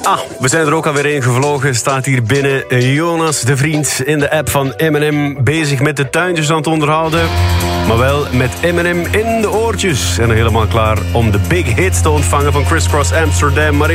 We zijn er ook alweer in gevlogen. Staat hier binnen Jonas, de vriend, in de app van M&M. Bezig met de tuintjes aan het onderhouden. Maar wel met M&M in de oortjes. En helemaal klaar om de big hits te ontvangen van Criss Cross Amsterdam. Maar